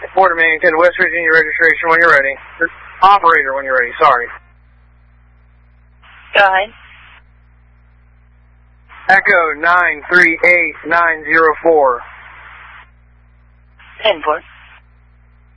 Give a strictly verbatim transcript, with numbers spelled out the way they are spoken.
Fort Dominion, West Virginia registration when you're ready. Operator when you're ready, sorry. Go ahead. Echo nine three eight nine zero four. ten four.